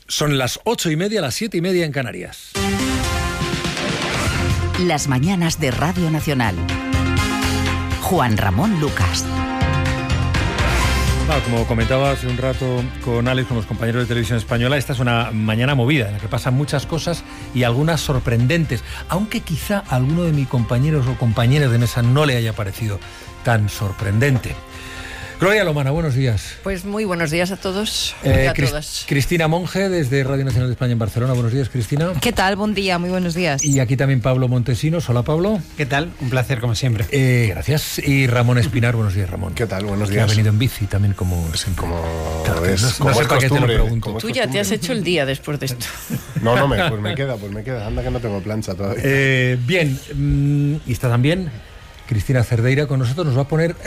Son las 8:30, las 7:30 en Canarias. Las mañanas de Radio Nacional. Juan Ramón Lucas. Como comentaba hace un rato con Alex, con los compañeros de Televisión Española, esta es una mañana movida en la que pasan muchas cosas y algunas sorprendentes, aunque quizá a alguno de mis compañeros o compañeras de mesa no le haya parecido tan sorprendente. Gloria Lomana, buenos días. Pues muy buenos días a todos y a todas. Cristina Monge, desde Radio Nacional de España en Barcelona. Buenos días, Cristina. ¿Qué tal? Buen día, muy buenos días. Y aquí también Pablo Montesinos. Hola, Pablo. ¿Qué tal? Un placer, como siempre. Gracias. Y Ramón Espinar. Buenos días, Ramón. ¿Qué tal? Buenos días. Que ha venido en bici también como... Claro, no sé para qué te lo pregunto. Tú ya te has hecho el día después de esto. No, pues me queda. Anda que no tengo plancha todavía. Bien. Y está también Cristina Cerdeira con nosotros. Nos va a poner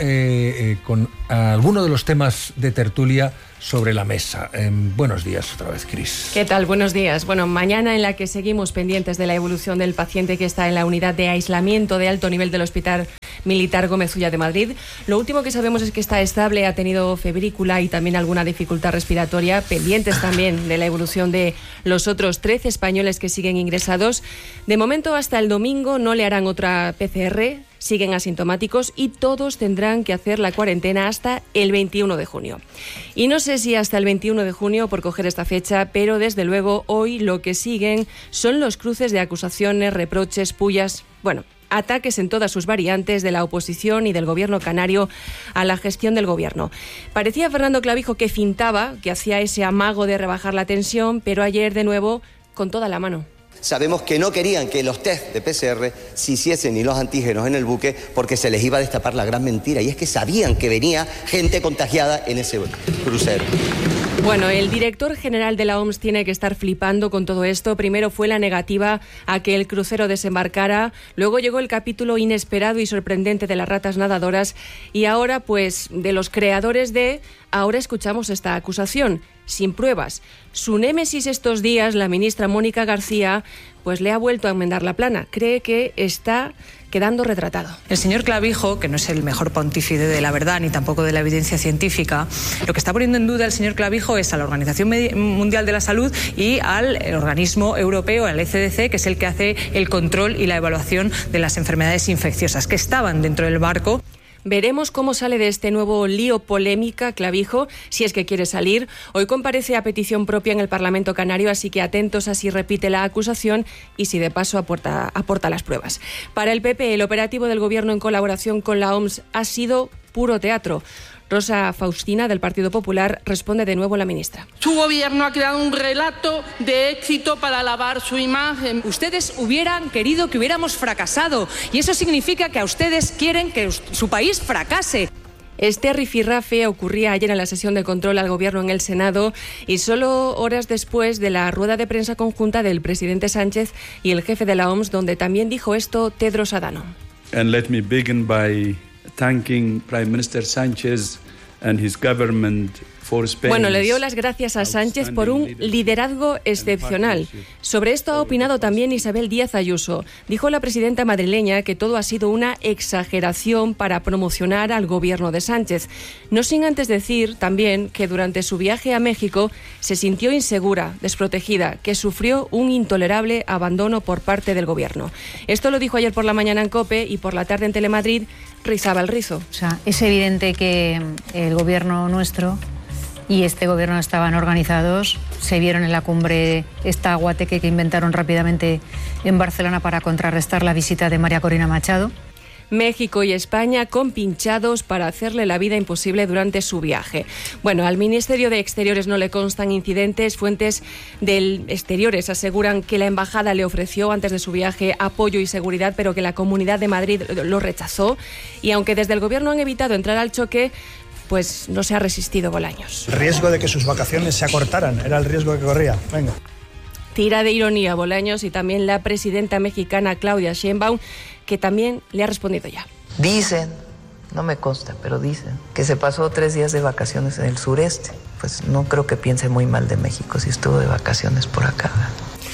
con alguno de los temas de tertulia sobre la mesa. Buenos días otra vez, Cris. ¿Qué tal? Buenos días. Bueno, mañana en la que seguimos pendientes de la evolución del paciente que está en la unidad de aislamiento de alto nivel del Hospital Militar Gómez Ulla de Madrid. Lo último que sabemos es que está estable, ha tenido febrícula y también alguna dificultad respiratoria. Pendientes también de la evolución de los otros 13 españoles que siguen ingresados. De momento, hasta el domingo no le harán otra PCR. Siguen asintomáticos y todos tendrán que hacer la cuarentena hasta el 21 de junio. Y no sé si hasta el 21 de junio, por coger esta fecha, pero desde luego hoy lo que siguen son los cruces de acusaciones, reproches, pullas, ataques en todas sus variantes de la oposición y del gobierno canario a la gestión del gobierno. Parecía Fernando Clavijo que fintaba, que hacía ese amago de rebajar la tensión, pero ayer de nuevo con toda la mano. Sabemos que no querían que los test de PCR se hiciesen ni los antígenos en el buque porque se les iba a destapar la gran mentira, y es que sabían que venía gente contagiada en ese crucero. Bueno, el director general de la OMS tiene que estar flipando con todo esto. Primero fue la negativa a que el crucero desembarcara, luego llegó el capítulo inesperado y sorprendente de las ratas nadadoras y ahora, pues, de los creadores de... Ahora escuchamos esta acusación, sin pruebas. Su némesis estos días, la ministra Mónica García, pues le ha vuelto a enmendar la plana. Cree que está quedando retratado. El señor Clavijo, que no es el mejor pontífice de la verdad ni tampoco de la evidencia científica, lo que está poniendo en duda el señor Clavijo es a la Organización Mundial de la Salud y al organismo europeo, al ECDC, que es el que hace el control y la evaluación de las enfermedades infecciosas, que estaban dentro del barco. Veremos cómo sale de este nuevo lío polémica Clavijo, si es que quiere salir. Hoy comparece a petición propia en el Parlamento Canario, así que atentos a si repite la acusación y si de paso aporta las pruebas. Para el PP, el operativo del Gobierno en colaboración con la OMS ha sido puro teatro. Rosa Faustina, del Partido Popular, responde de nuevo la ministra. Su gobierno ha creado un relato de éxito para lavar su imagen. Ustedes hubieran querido que hubiéramos fracasado y eso significa que a ustedes quieren que su país fracase. Este rifirrafe ocurría ayer en la sesión de control al Gobierno en el Senado y solo horas después de la rueda de prensa conjunta del presidente Sánchez y el jefe de la OMS, donde también dijo esto Tedros Adhanom. And let me begin by thanking Prime Minister Sánchez and his government for Spain. Bueno, le dio las gracias a Sánchez por un liderazgo excepcional. Sobre esto ha opinado también Isabel Díaz Ayuso. Dijo la presidenta madrileña que todo ha sido una exageración para promocionar al gobierno de Sánchez. No sin antes decir también que durante su viaje a México se sintió insegura, desprotegida, que sufrió un intolerable abandono por parte del gobierno. Esto lo dijo ayer por la mañana en COPE y por la tarde en Telemadrid rizaba el rizo. O sea, es evidente que el gobierno nuestro y este gobierno estaban organizados, se vieron en la cumbre esta guateque que inventaron rápidamente en Barcelona para contrarrestar la visita de María Corina Machado. México y España compinchados para hacerle la vida imposible durante su viaje. Bueno, al Ministerio de Exteriores no le constan incidentes. Fuentes del Exteriores aseguran que la embajada le ofreció antes de su viaje apoyo y seguridad, pero que la Comunidad de Madrid lo rechazó. Y aunque desde el gobierno han evitado entrar al choque, pues no se ha resistido Bolaños. El riesgo de que sus vacaciones se acortaran era el riesgo que corría. Venga. Tira de ironía Bolaños y también la presidenta mexicana Claudia Sheinbaum, que también le ha respondido ya. Dicen, no me consta, pero dicen que se pasó 3 días de vacaciones en el sureste. Pues no creo que piense muy mal de México si estuvo de vacaciones por acá.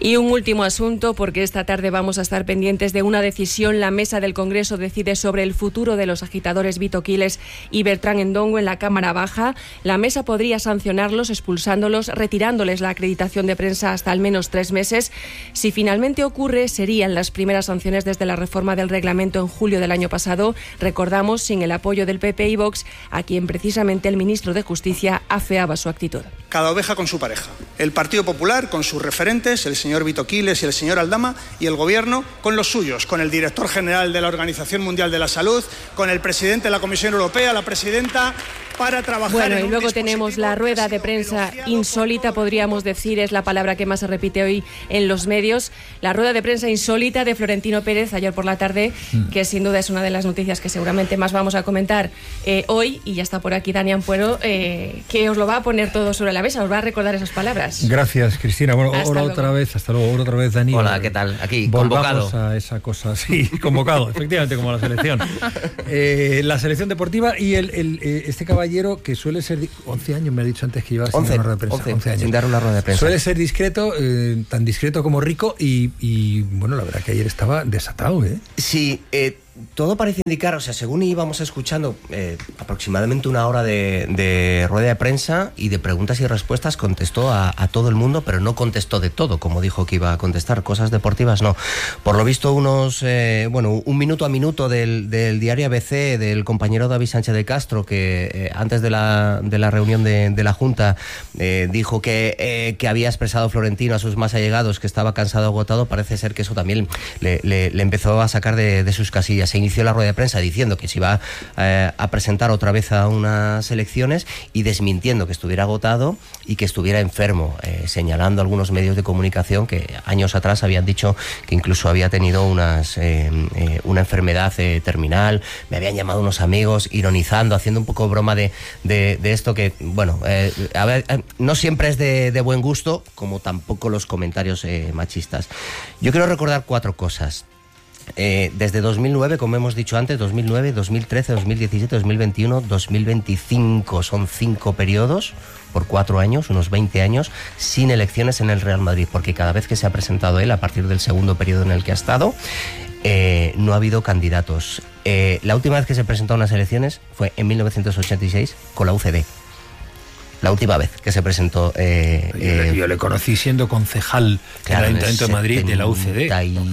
Y un último asunto, porque esta tarde vamos a estar pendientes de una decisión. La mesa del Congreso decide sobre el futuro de los agitadores Vito Quiles y Bertrán Endongo en la Cámara Baja. La mesa podría sancionarlos, expulsándolos, retirándoles la acreditación de prensa hasta al menos 3 meses. Si finalmente ocurre, serían las primeras sanciones desde la reforma del reglamento en julio del año pasado. Recordamos, sin el apoyo del PP y Vox, a quien precisamente el ministro de Justicia afeaba su actitud. Cada oveja con su pareja. El Partido Popular con sus referentes, el señor Vito Quiles y el señor Aldama, y el Gobierno con los suyos, con el director general de la Organización Mundial de la Salud, con el presidente de la Comisión Europea, la presidenta, para trabajar. Bueno, y luego tenemos la rueda de prensa insólita, podríamos decir, es la palabra que más se repite hoy en los medios. La rueda de prensa insólita de Florentino Pérez ayer por la tarde, que sin duda es una de las noticias que seguramente más vamos a comentar hoy, y ya está por aquí Dani Ampuero, que os lo va a poner todo sobre la mesa, os va a recordar esas palabras. Gracias, Cristina. Bueno, ahora otra vez, hasta luego, otra vez Dani. Hola, ¿qué tal? Aquí, volvamos convocado. A esa cosa, sí, convocado, efectivamente, como la selección. La selección deportiva y este caballero que suele ser 11 años, me ha dicho antes que lleva sin dar una rueda de prensa. 11 años. Sin dar una rueda de prensa. Suele ser discreto, tan discreto como rico y bueno, la verdad que ayer estaba desatado, ¿eh? Sí, todo parece indicar, o sea, según íbamos escuchando aproximadamente 1 hora de rueda de prensa y de preguntas y respuestas, contestó a todo el mundo, pero no contestó de todo, como dijo que iba a contestar. Cosas deportivas no. Por lo visto, un minuto a minuto del diario ABC, del compañero David Sánchez de Castro, que antes de la reunión de la Junta dijo que había expresado Florentino a sus más allegados que estaba cansado, agotado. Parece ser que eso también le empezó a sacar de sus casillas. Se inició la rueda de prensa diciendo que se iba a presentar otra vez a unas elecciones y desmintiendo que estuviera agotado y que estuviera enfermo, señalando algunos medios de comunicación que años atrás habían dicho que incluso había tenido una enfermedad terminal. Me habían llamado unos amigos ironizando, haciendo un poco broma de esto que, bueno, no siempre es de buen gusto, como tampoco los comentarios machistas. Yo quiero recordar 4 cosas. Desde 2009, como hemos dicho antes, 2009, 2013, 2017, 2021, 2025, son 5 periodos por 4 años, unos 20 años, sin elecciones en el Real Madrid, porque cada vez que se ha presentado él, a partir del segundo periodo en el que ha estado, no ha habido candidatos. La última vez que se presentó a unas elecciones fue en 1986 con la UCD. La última vez que se presentó... yo le conocí siendo concejal en el Ayuntamiento de Madrid de la UCD.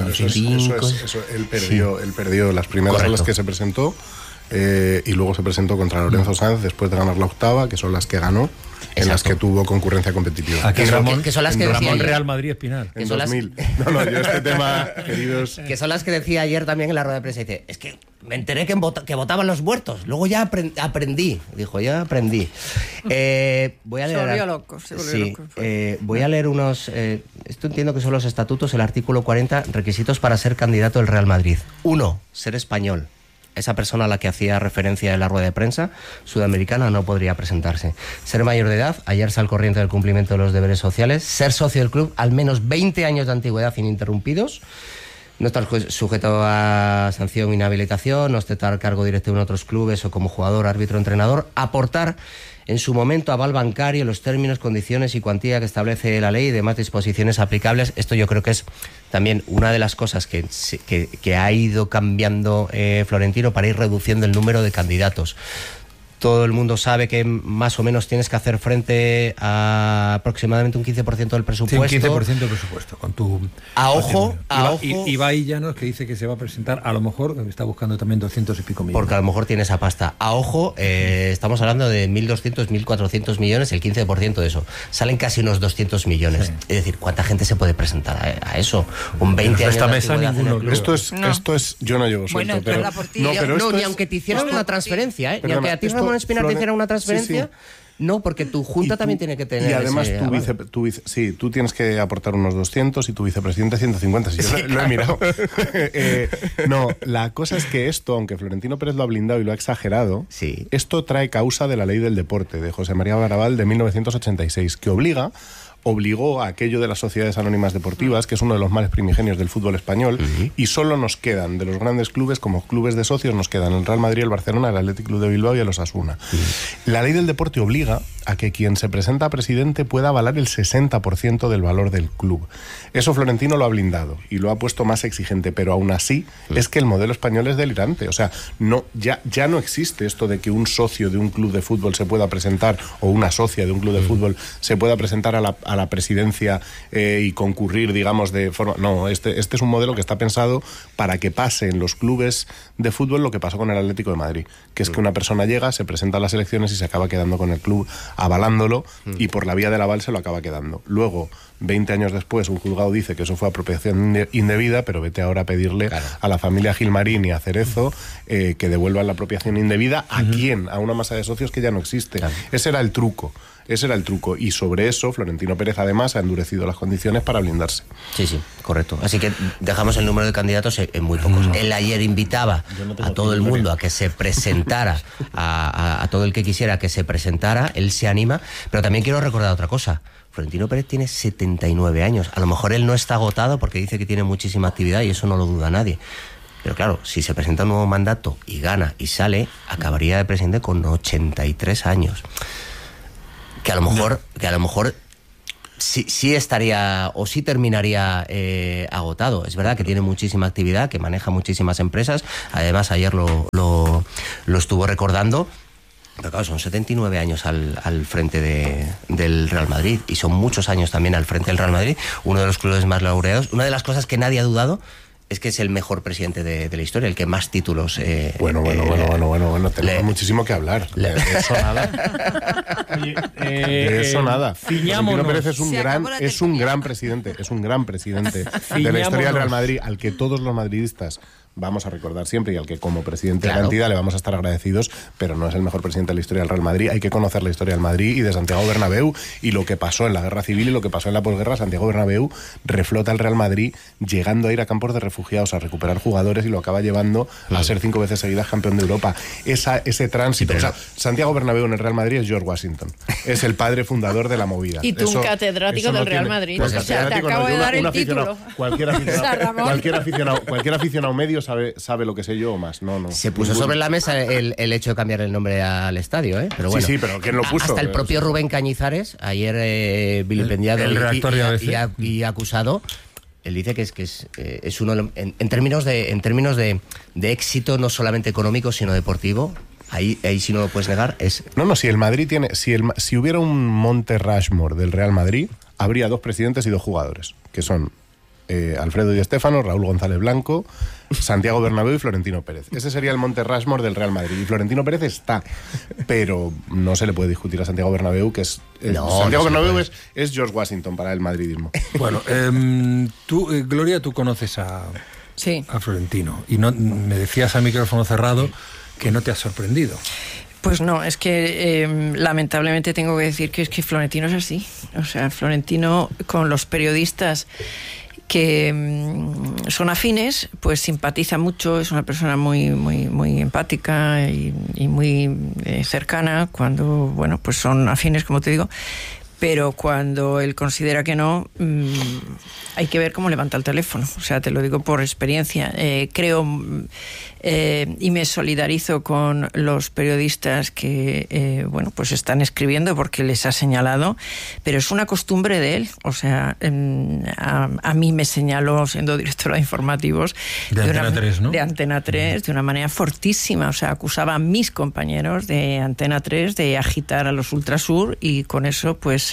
Él perdió las primeras a las que se presentó y luego se presentó contra Lorenzo Sanz después de ganar la octava, que son las que ganó, en las que tuvo concurrencia competitiva. Aquí Ramón, que son las que Ramón Real Madrid Espinar. En 2000. Yo este tema, queridos... Que son las que decía ayer también en la rueda de prensa. Dice, es que me enteré que votaban los muertos. Luego ya aprendí. Dijo, ya aprendí. Voy a leer... Se volvió loco. Voy a leer unos... esto entiendo que son los estatutos, el artículo 40, requisitos para ser candidato del Real Madrid. 1, ser español. Esa persona a la que hacía referencia en la rueda de prensa, sudamericana, no podría presentarse. Ser mayor de edad, hallarse al corriente del cumplimiento de los deberes sociales, ser socio del club, al menos 20 años de antigüedad ininterrumpidos, no estar sujeto a sanción o inhabilitación, no ostentar cargo directivo en otros clubes o como jugador, árbitro, entrenador, aportar en su momento aval bancario, los términos, condiciones y cuantía que establece la ley y demás disposiciones aplicables. Esto yo creo que es también una de las cosas que ha ido cambiando Florentino para ir reduciendo el número de candidatos. Todo el mundo sabe que más o menos tienes que hacer frente a aproximadamente un 15% del presupuesto. Sí, un 15% del presupuesto, con tu... A ojo. Ibai Llanos, que dice que se va a presentar, a lo mejor, está buscando también 200 y pico millones. Porque a lo mejor tiene esa pasta. A ojo, estamos hablando de 1.200, 1.400 millones, el 15% de eso. Salen casi unos 200 millones. Sí. Es decir, ¿cuánta gente se puede presentar a eso? Un 20 años esta mesa ninguno. Esto es... Yo no llevo suelto, bueno, pero ni aunque te hicieran una transferencia, ni aunque a ti Ramón Espinar te hiciera una transferencia, sí. No, porque tu junta también tiene que tener. Y además tú tienes que aportar unos 200 y tu vicepresidente 150. Si yo lo he mirado. No, la cosa es que esto, aunque Florentino Pérez lo ha blindado y lo ha exagerado, esto trae causa de la ley del deporte de José María Barabal de 1986, que obliga obligó a aquello de las sociedades anónimas deportivas, que es uno de los males primigenios del fútbol español, y solo nos quedan, de los grandes clubes, como clubes de socios, nos quedan el Real Madrid, el Barcelona, el Athletic Club de Bilbao y el Osasuna. La ley del deporte obliga a que quien se presenta a presidente pueda avalar el 60% del valor del club. Eso Florentino lo ha blindado y lo ha puesto más exigente, pero aún así es que el modelo español es delirante. O sea, ya no existe esto de que un socio de un club de fútbol se pueda presentar, o una socia de un club de fútbol se pueda presentar a la presidencia y concurrir, digamos, de forma... No, este es un modelo que está pensado para que pase en los clubes de fútbol lo que pasó con el Atlético de Madrid, que es que una persona llega, se presenta a las elecciones y se acaba quedando con el club avalándolo, y por la vía del aval se lo acaba quedando. Luego, 20 años después, un juzgado dice que eso fue apropiación indebida, pero vete ahora a pedirle a la familia Gilmarín y a Cerezo que devuelvan la apropiación indebida. ¿A quién? A una masa de socios que ya no existe. Ese era el truco. Y sobre eso Florentino Pérez además ha endurecido las condiciones para blindarse. Sí, correcto. Así que dejamos el número de candidatos en muy pocos. Él ayer invitaba a todo el mundo a que se presentara, a todo el que quisiera que se presentara. Él se anima, pero también quiero recordar otra cosa. Florentino Pérez tiene 79 años. A lo mejor él no está agotado porque dice que tiene muchísima actividad y eso no lo duda nadie. Pero claro, si se presenta un nuevo mandato y gana y sale, acabaría de presidente con 83 años. Que a lo mejor sí estaría o sí terminaría agotado. Es verdad que tiene muchísima actividad, que maneja muchísimas empresas. Además, ayer lo estuvo recordando. Pero claro, son 79 años al frente del Real Madrid, y son muchos años también al frente del Real Madrid, uno de los clubes más laureados. Una de las cosas que nadie ha dudado es que es el mejor presidente de la historia, el que más títulos... Bueno, tenemos muchísimo que hablar. De eso nada. De eso nada. Florentino Pérez es un gran presidente de la historia del Real Madrid, al que todos los madridistas vamos a recordar siempre y al que como presidente de la entidad le vamos a estar agradecidos, pero no es el mejor presidente de la historia del Real Madrid. Hay que conocer la historia del Madrid y de Santiago Bernabéu y lo que pasó en la Guerra Civil y lo que pasó en la posguerra. Santiago Bernabéu reflota el Real Madrid llegando a ir a campos de refugiados a recuperar jugadores y lo acaba llevando a ser 5 veces seguidas campeón de Europa. Ese tránsito... O sea, Santiago Bernabéu en el Real Madrid es George Washington. Es el padre fundador de la movida. Y tú un catedrático del Real Madrid. Pues o sea, te acabo de dar el título. Cualquier aficionado medio sabe lo que sé yo o más. No. Se puso sobre la mesa el hecho de cambiar el nombre al estadio, pero bueno. Sí, pero ¿quién lo puso? Hasta el propio Rubén Cañizares, ayer vilipendiado y acusado. Él dice que es uno en términos de éxito, no solamente económico sino deportivo. Ahí sí no lo puedes negar. Si el Madrid tiene, si hubiera un Monte Rushmore del Real Madrid, habría 2 presidentes y 2 jugadores, que son Alfredo Di Stéfano, Raúl González Blanco, Santiago Bernabéu y Florentino Pérez. Ese sería el Monte Rushmore del Real Madrid. Y Florentino Pérez está, pero no se le puede discutir a Santiago Bernabéu, que es... Santiago Bernabéu es George Washington para el madridismo. Bueno, Gloria, tú conoces a Florentino y no me decías a micrófono cerrado que no te has sorprendido. Pues no, es que lamentablemente tengo que decir que es que Florentino es así. O sea, Florentino con los periodistas que son afines, pues simpatiza mucho, es una persona muy empática y muy cercana cuando, bueno, pues son afines, como te digo. Pero cuando él considera que no, hay que ver cómo levanta el teléfono. O sea, te lo digo por experiencia. Creo y me solidarizo con los periodistas que, pues están escribiendo porque les ha señalado, pero es una costumbre de él. O sea, a mí me señaló, siendo directora de informativos... De Antena 3, ¿no? De Antena 3, de una manera fortísima. O sea, acusaba a mis compañeros de Antena 3 de agitar a los Ultrasur y con eso, pues...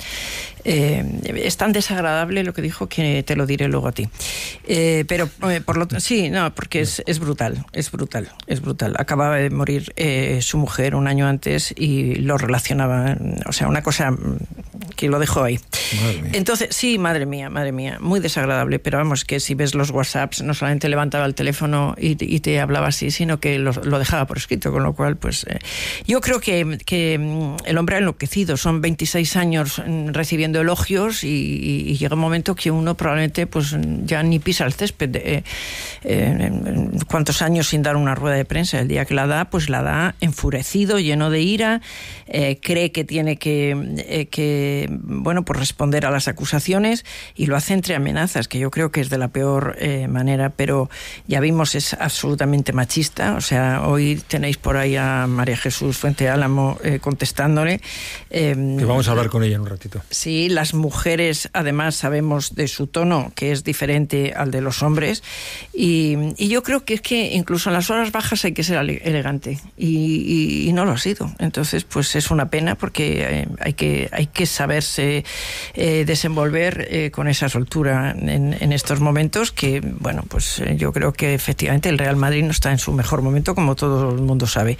es tan desagradable lo que dijo que te lo diré luego a ti. Pero por lo sí, no, porque es brutal. Acababa de morir su mujer un año antes y lo relacionaba, o sea, una cosa que lo dejó ahí. Entonces, sí, madre mía, muy desagradable, pero vamos, que si ves los WhatsApps, no solamente levantaba el teléfono y te hablaba así, sino que lo dejaba por escrito, con lo cual, pues, yo creo que el hombre ha enloquecido, son 26 años recibiendo elogios y llega un momento que uno probablemente, pues, ya ni pisa el césped. ¿Cuántos años sin dar una rueda de prensa? El día que la da, pues la da enfurecido, lleno de ira, cree que tiene que bueno, pues responder responder a las acusaciones y lo hace entre amenazas, que yo creo que es de la peor manera, pero ya vimos, es absolutamente machista. O sea, hoy tenéis por ahí a María Jesús Fuente Álamo contestándole. Que vamos a hablar con ella en un ratito. Sí, las mujeres además sabemos de su tono que es diferente al de los hombres y yo creo que es que incluso en las horas bajas hay que ser elegante y no lo ha sido. Entonces pues es una pena porque hay que saberse desenvolver con esa soltura en estos momentos que, bueno, pues yo creo que efectivamente el Real Madrid no está en su mejor momento, como todo el mundo sabe.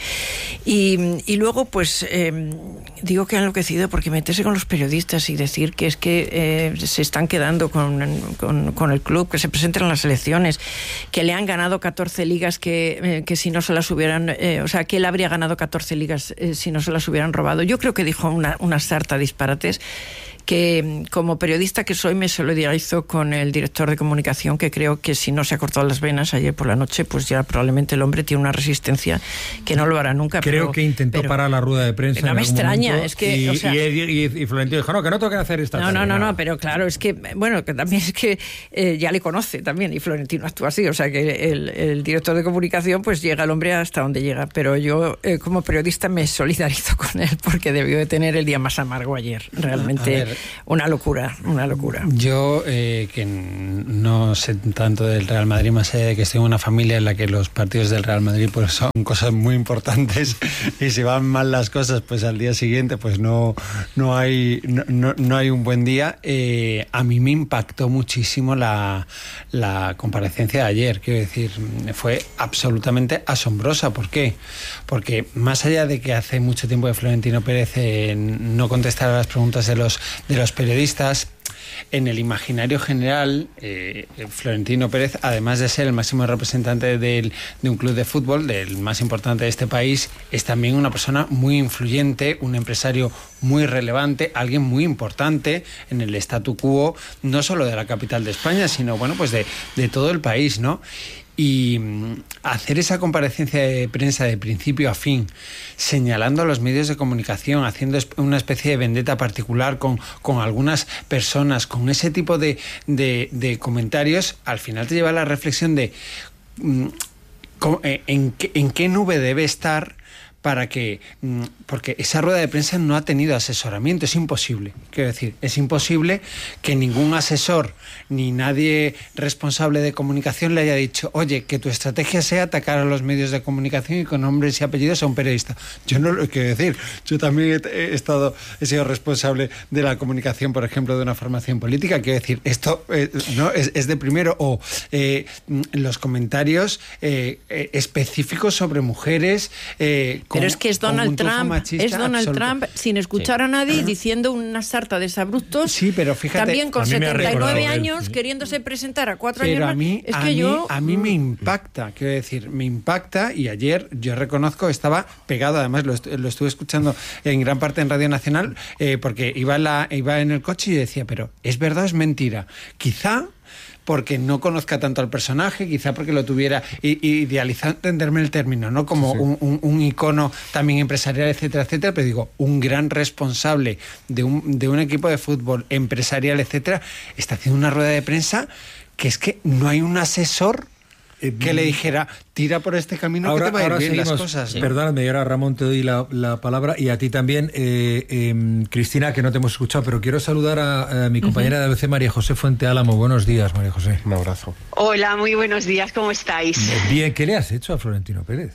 Y luego pues digo que ha enloquecido porque meterse con los periodistas y decir que es que se están quedando con el club, que se presenten en las elecciones, que le han ganado 14 ligas que si no se las hubieran, o sea, que él habría ganado 14 ligas si no se las hubieran robado. Yo creo que dijo una sarta de disparates que como periodista que soy me solidarizo con el director de comunicación, que creo que si no se ha cortado las venas ayer por la noche, pues ya probablemente el hombre tiene una resistencia que no lo hará nunca. Creo que intentó parar la rueda de prensa. No me extraña, momento, es que... Y Florentino dijo, no, que no tengo que hacer esta tarde. No, pero claro, es que, bueno, que también es que ya le conoce también, y Florentino actúa así, o sea que el director de comunicación pues llega el hombre hasta donde llega, pero yo como periodista me solidarizo con él porque debió de tener el día más amargo ayer, realmente. Una locura. Yo, que no sé tanto del Real Madrid, más allá de que estoy en una familia en la que los partidos del Real Madrid pues son cosas muy importantes y si van mal las cosas, pues al día siguiente pues no hay un buen día. A mí me impactó muchísimo la comparecencia de ayer, quiero decir, fue absolutamente asombrosa. ¿Por qué? Porque más allá de que hace mucho tiempo que Florentino Pérez no contestara a las preguntas de los periodistas, en el imaginario general, Florentino Pérez, además de ser el máximo representante de un club de fútbol, del más importante de este país, es también una persona muy influyente, un empresario muy relevante, alguien muy importante en el statu quo, no solo de la capital de España, sino bueno, pues de todo el país, ¿no? Y hacer esa comparecencia de prensa de principio a fin, señalando a los medios de comunicación, haciendo una especie de vendetta particular con algunas personas, con ese tipo de comentarios, al final te lleva a la reflexión de en qué nube debe estar para que... Porque esa rueda de prensa no ha tenido asesoramiento, es imposible. Quiero decir, es imposible que ningún asesor ni nadie responsable de comunicación le haya dicho, oye, que tu estrategia sea atacar a los medios de comunicación y con nombres y apellidos a un periodista. Yo no lo quiero decir. Yo también he sido responsable de la comunicación, por ejemplo, de una formación política. Quiero decir, esto no es de primero. O los comentarios específicos sobre mujeres... Pero es que es Donald Trump, Trump sin escuchar a nadie, diciendo una sarta de exabruptos. Sí, pero fíjate, también con 79 años, queriéndose presentar a 4 años más. A mí me impacta, quiero decir, me impacta, y ayer yo reconozco estaba pegado, además lo estuve escuchando en gran parte en Radio Nacional, porque iba en el coche y decía, pero ¿es verdad o es mentira? Quizá porque no conozca tanto al personaje, quizá porque lo tuviera idealizado, entenderme el término, ¿no? Como un icono también empresarial, etcétera, etcétera, pero digo, un gran responsable de un equipo de fútbol empresarial, etcétera, está haciendo una rueda de prensa que es que no hay un asesor que le dijera, tira por este camino, ahora, que te va a ir bien seguimos, las cosas. ¿Sí? Perdóname, y ahora Ramón te doy la palabra, y a ti también, Cristina, que no te hemos escuchado, pero quiero saludar a mi compañera de ABC, María José Fuente Álamo. Buenos días, María José. Un abrazo. Hola, muy buenos días, ¿cómo estáis? Bien, ¿qué le has hecho a Florentino Pérez?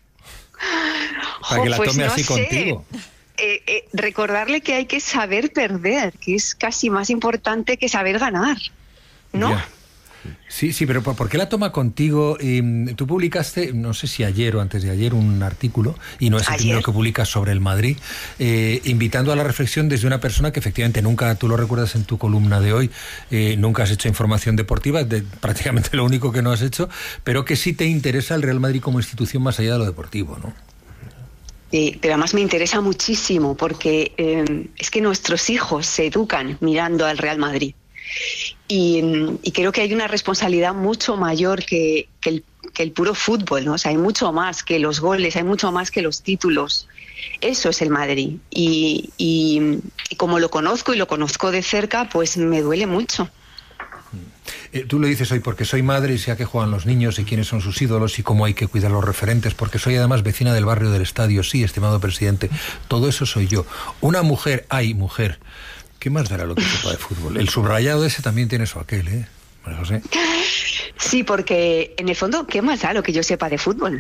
Para que la tome así contigo. Recordarle que hay que saber perder, que es casi más importante que saber ganar, ¿no? Ya. Sí, pero ¿por qué la toma contigo? Tú publicaste, no sé si ayer o antes de ayer, un artículo, y no es el primero que publicas, sobre el Madrid, invitando a la reflexión desde una persona que efectivamente nunca, tú lo recuerdas en tu columna de hoy, nunca has hecho información deportiva, prácticamente lo único que no has hecho, pero que sí te interesa el Real Madrid como institución más allá de lo deportivo, ¿no? Pero además me interesa muchísimo porque es que nuestros hijos se educan mirando al Real Madrid. Y creo que hay una responsabilidad mucho mayor que el puro fútbol, ¿no? O sea, hay mucho más que los goles, hay mucho más que los títulos. Eso es el Madrid. Y como lo conozco y lo conozco de cerca, pues me duele mucho. Tú lo dices hoy porque soy madre y sé a qué juegan los niños y quiénes son sus ídolos y cómo hay que cuidar los referentes, porque soy además vecina del barrio del estadio. Sí, estimado presidente, todo eso soy yo. Una mujer, mujer. ¿Qué más dará lo que sepa de fútbol? El subrayado ese también tiene su aquel, ¿eh? María José. Sí, porque en el fondo, ¿qué más da lo que yo sepa de fútbol?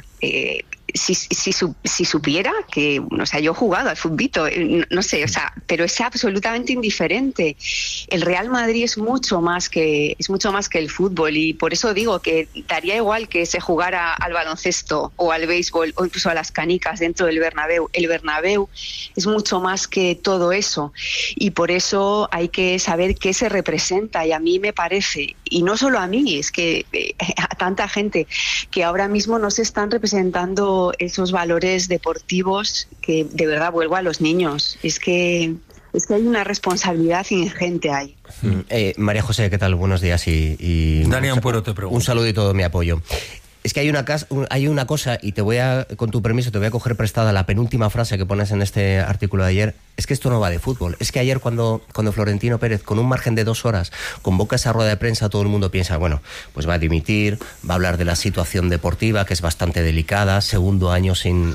Si supiera que, o sea, yo he jugado al futbito, no sé, o sea, pero es absolutamente indiferente. El Real Madrid es mucho más que el fútbol, y por eso digo que daría igual que se jugara al baloncesto o al béisbol o incluso a las canicas dentro del Bernabéu. El Bernabéu es mucho más que todo eso, y por eso hay que saber qué se representa, y a mí me parece, y no solo a mí, es que a tanta gente que ahora mismo no se están representando esos valores deportivos que de verdad vuelvo a los niños. Es que hay una responsabilidad ingente ahí. María José, ¿qué tal? Buenos días y Dani Ampuero te pregunto. Un saludo y todo mi apoyo. Es que hay una cosa, y con tu permiso, te voy a coger prestada la penúltima frase que pones en este artículo de ayer. Es que esto no va de fútbol. Es que ayer cuando Florentino Pérez, con un margen de 2 horas, convoca esa rueda de prensa, todo el mundo piensa, bueno, pues va a dimitir, va a hablar de la situación deportiva, que es bastante delicada, segundo año sin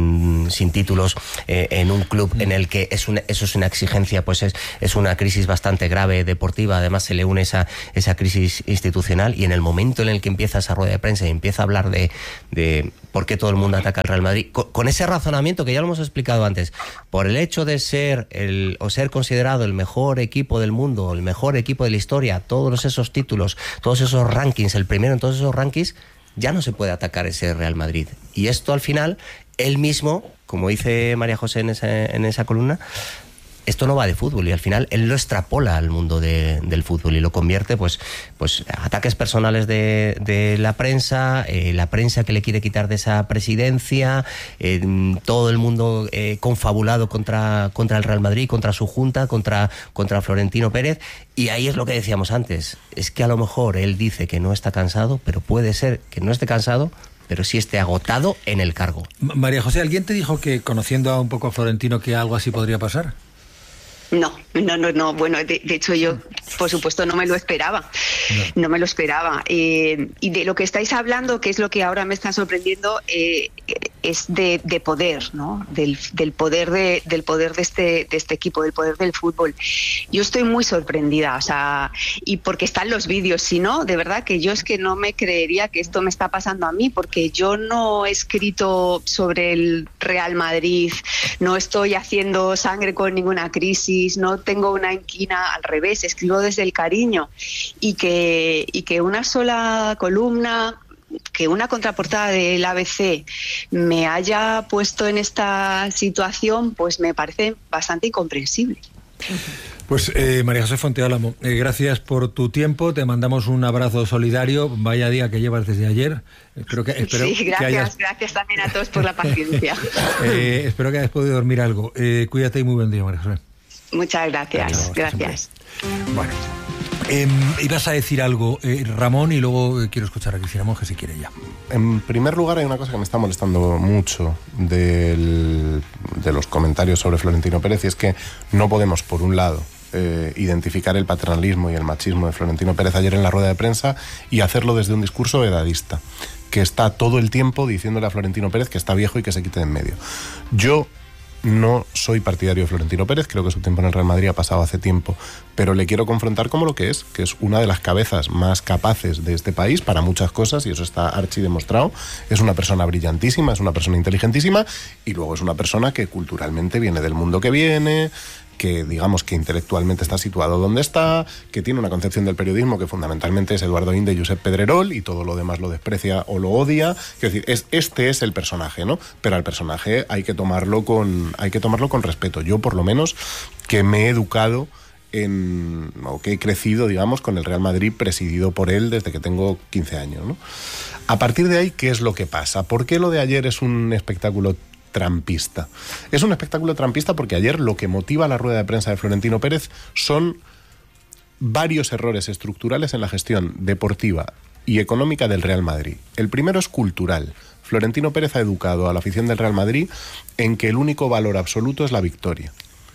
títulos en un club en el que eso es una exigencia, pues es una crisis bastante grave deportiva. Además se le une esa crisis institucional, y en el momento en el que empieza esa rueda de prensa y empieza a hablar de por qué todo el mundo ataca al Real Madrid, con ese razonamiento que ya lo hemos explicado antes, por el hecho de ser considerado el mejor equipo del mundo, el mejor equipo de la historia, todos esos títulos, todos esos rankings, el primero en todos esos rankings, ya no se puede atacar ese Real Madrid. Y esto al final, él mismo, como dice María José en esa columna, esto no va de fútbol, y al final él lo extrapola al mundo del fútbol y lo convierte pues ataques personales de la prensa que le quiere quitar de esa presidencia, todo el mundo confabulado contra el Real Madrid, contra su junta, contra Florentino Pérez. Y ahí es lo que decíamos antes, es que a lo mejor él dice que no está cansado, pero puede ser que no esté cansado, pero sí esté agotado en el cargo. María José, ¿alguien te dijo que, conociendo un poco a Florentino, que algo así podría pasar? No. Bueno, de hecho yo, por supuesto, no me lo esperaba. No me lo esperaba. Y de lo que estáis hablando, que es lo que ahora me está sorprendiendo, es de poder, ¿no? Del poder de este equipo, del poder del fútbol. Yo estoy muy sorprendida, o sea, y porque están los vídeos. Si no, de verdad que yo es que no me creería que esto me está pasando a mí, porque yo no he escrito sobre el Real Madrid, no estoy haciendo sangre con ninguna crisis, no tengo una inquina, al revés, escribo desde el cariño, y que una sola columna, que una contraportada del ABC me haya puesto en esta situación, pues me parece bastante incomprensible. Pues María José Fonteálamo, gracias por tu tiempo, te mandamos un abrazo solidario, vaya día que llevas desde ayer. Espero sí, gracias también a todos por la paciencia. Espero que hayas podido dormir algo. Cuídate y muy buen día, María José. Muchas gracias. Gracias. Bueno, ibas a decir algo, Ramón, y luego quiero escuchar a Cristina Monge si quiere ya. En primer lugar, hay una cosa que me está molestando mucho de los comentarios sobre Florentino Pérez, y es que no podemos, por un lado, identificar el paternalismo y el machismo de Florentino Pérez ayer en la rueda de prensa y hacerlo desde un discurso edadista, que está todo el tiempo diciéndole a Florentino Pérez que está viejo y que se quite de en medio. Yo no soy partidario de Florentino Pérez, creo que su tiempo en el Real Madrid ha pasado hace tiempo, pero le quiero confrontar como lo que es una de las cabezas más capaces de este país para muchas cosas, y eso está archi demostrado. Es una persona brillantísima, es una persona inteligentísima, y luego es una persona que culturalmente viene del mundo que viene, que digamos que intelectualmente está situado donde está, que tiene una concepción del periodismo que fundamentalmente es Eduardo Inde y Josep Pedrerol, y todo lo demás lo desprecia o lo odia. Es decir, este es el personaje, ¿no? Pero al personaje hay que tomarlo con respeto. Yo, por lo menos, que me he educado o que he crecido, digamos, con el Real Madrid presidido por él desde que tengo 15 años, ¿no? A partir de ahí, ¿qué es lo que pasa? ¿Por qué lo de ayer es un espectáculo trampista? Es un espectáculo trampista porque ayer lo que motiva la rueda de prensa de Florentino Pérez son varios errores estructurales en la gestión deportiva y económica del Real Madrid. El primero es cultural. Florentino Pérez ha educado a la afición del Real Madrid en que el único valor absoluto es la victoria.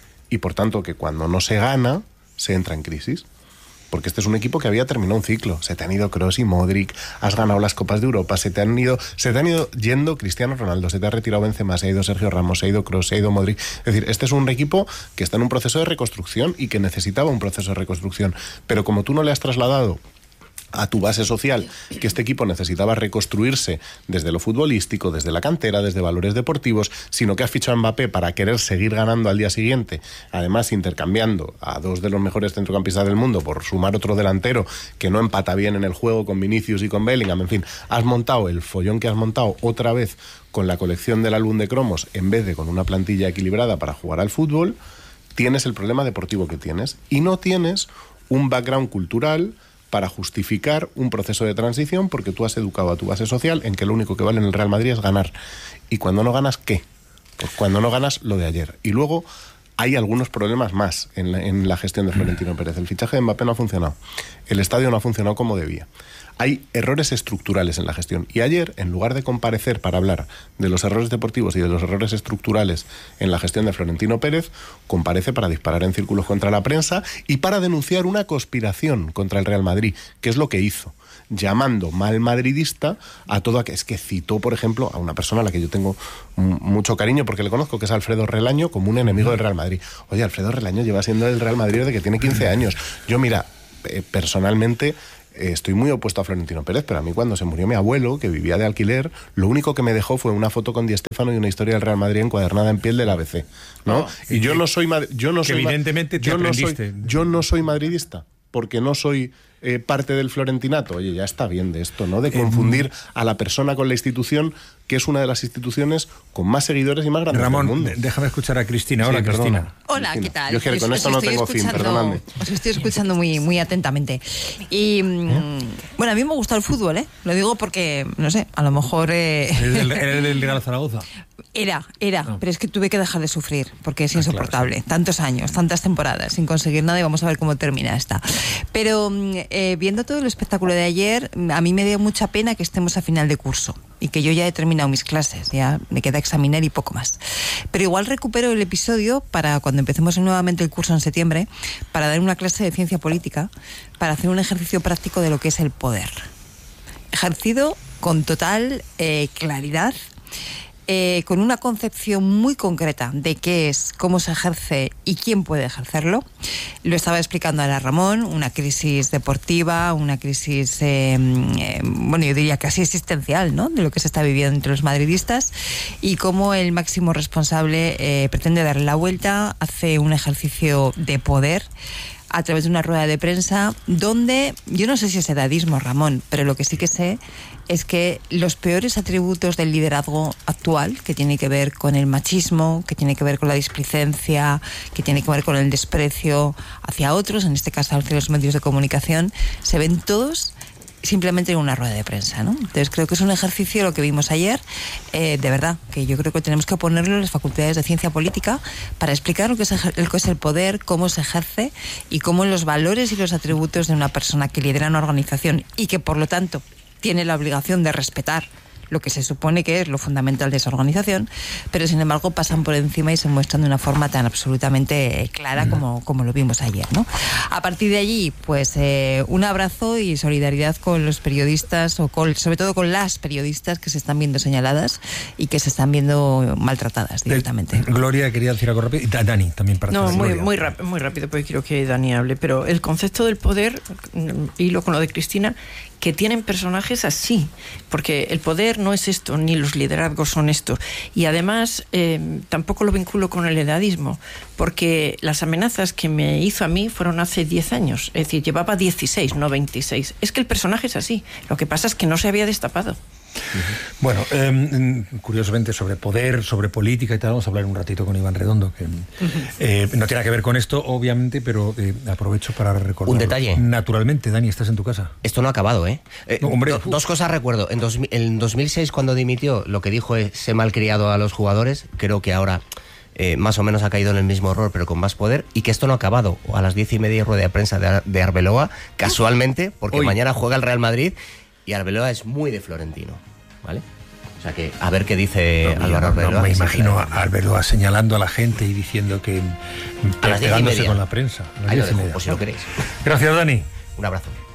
Y por tanto que cuando no se gana, se entra en crisis. Porque este es un equipo que había terminado un ciclo. Se te han ido Kroos y Modric, has ganado las Copas de Europa, se te han ido yendo Cristiano Ronaldo, se te ha retirado Benzema, se ha ido Sergio Ramos, se ha ido Kroos, se ha ido Modric. Es decir, este es un equipo que está en un proceso de reconstrucción y que necesitaba un proceso de reconstrucción. Pero como tú no le has trasladado a tu base social que este equipo necesitaba reconstruirse desde lo futbolístico, desde la cantera, desde valores deportivos, sino que has fichado a Mbappé para querer seguir ganando al día siguiente, además intercambiando a dos de los mejores centrocampistas del mundo por sumar otro delantero que no empata bien en el juego con Vinicius y con Bellingham, en fin, has montado el follón que has montado otra vez con la colección del álbum de cromos en vez de con una plantilla equilibrada para jugar al fútbol. Tienes el problema deportivo que tienes y no tienes un background cultural para justificar un proceso de transición, porque tú has educado a tu base social en que lo único que vale en el Real Madrid es ganar. Y cuando no ganas, ¿qué? Pues cuando no ganas, lo de ayer. Y luego hay algunos problemas más en la gestión de Florentino Pérez. El fichaje de Mbappé no ha funcionado. El estadio no ha funcionado como debía. Hay errores estructurales en la gestión. Y ayer, en lugar de comparecer para hablar de los errores deportivos y de los errores estructurales en la gestión de Florentino Pérez, comparece para disparar en círculos contra la prensa y para denunciar una conspiración contra el Real Madrid, que es lo que hizo, llamando mal madridista a todo aquel. Es que citó, por ejemplo, a una persona a la que yo tengo mucho cariño porque le conozco, que es Alfredo Relaño, como un enemigo del Real Madrid. Oye, Alfredo Relaño lleva siendo del Real Madrid desde que tiene 15 años. Yo, mira, personalmente estoy muy opuesto a Florentino Pérez, pero a mí cuando se murió mi abuelo, que vivía de alquiler, lo único que me dejó fue una foto con Di Stéfano y una historia del Real Madrid encuadernada en piel del ABC, ¿no? Y yo no soy evidentemente te aprendiste. Yo no soy madridista, porque no soy parte del florentinato. Oye, ya está bien de esto, ¿no? De confundir a la persona con la institución, que es una de las instituciones con más seguidores y más grandes del mundo. Ramón, déjame escuchar a Cristina. Hola, Cristina. Hola, ¿qué tal? Yo con esto no tengo fin, perdóname. Os estoy escuchando muy atentamente. Y bueno, a mí me gusta el fútbol, ¿eh? Lo digo porque, no sé, a lo mejor... ¿Eres del Real Zaragoza? Era, pero es que tuve que dejar de sufrir, porque es insoportable. Claro, sí. Tantos años, tantas temporadas, sin conseguir nada, y vamos a ver cómo termina esta. Pero viendo todo el espectáculo de ayer, a mí me dio mucha pena que estemos a final de curso y que yo ya he terminado mis clases, ya me queda examinar y poco más. Pero igual recupero el episodio para cuando empecemos nuevamente el curso en septiembre, para dar una clase de ciencia política, para hacer un ejercicio práctico de lo que es el poder. Ejercido con total claridad, con una concepción muy concreta de qué es, cómo se ejerce y quién puede ejercerlo. Lo estaba explicando ahora Ramón, una crisis deportiva, una crisis, bueno, yo diría casi existencial, ¿no?, de lo que se está viviendo entre los madridistas, y cómo el máximo responsable pretende darle la vuelta, hace un ejercicio de poder a través de una rueda de prensa donde, yo no sé si es edadismo, Ramón, pero lo que sí que sé es que los peores atributos del liderazgo actual, que tiene que ver con el machismo, que tiene que ver con la displicencia, que tiene que ver con el desprecio hacia otros, en este caso hacia los medios de comunicación, se ven todos simplemente en una rueda de prensa, ¿no? Entonces creo que es un ejercicio lo que vimos ayer, de verdad, que yo creo que tenemos que ponerlo en las facultades de ciencia política para explicar lo que es el poder, cómo se ejerce y cómo los valores y los atributos de una persona que lidera una organización y que por lo tanto tiene la obligación de respetar lo que se supone que es lo fundamental de esa organización, pero sin embargo pasan por encima y se muestran de una forma tan absolutamente clara como lo vimos ayer, ¿no? A partir de allí, pues un abrazo y solidaridad con los periodistas, sobre todo con las periodistas que se están viendo señaladas y que se están viendo maltratadas directamente. Gloria, quería decir algo rápido. Y Dani, también para No, muy rápido, porque quiero que Dani hable, pero el concepto del poder, hilo con lo de Cristina, que tienen personajes así, porque el poder no es esto, ni los liderazgos son esto. Y además tampoco lo vinculo con el edadismo, porque las amenazas que me hizo a mí fueron hace 10 años, es decir, llevaba 16, no 26. Es que el personaje es así, lo que pasa es que no se había destapado. Bueno, curiosamente sobre poder, sobre política y tal, vamos a hablar un ratito con Iván Redondo, que no tiene que ver con esto, obviamente, pero aprovecho para recordar. Un detalle. Naturalmente, Dani, estás en tu casa. Esto no ha acabado, ¿eh? No, hombre, dos cosas recuerdo. En 2006, cuando dimitió, lo que dijo es: se malcriado a los jugadores. Creo que ahora más o menos ha caído en el mismo error, pero con más poder, y que esto no ha acabado. A las 10:30 rueda de prensa de Arbeloa, casualmente, porque hoy mañana juega el Real Madrid. Y Arbeloa es muy de Florentino, ¿vale? O sea que a ver qué dice Álvaro Arbeloa. No me imagino a Arbeloa señalando a la gente y diciendo que a las 10:30 con la prensa. Ahí lo dejo, por si lo queréis. Gracias, Dani. Un abrazo.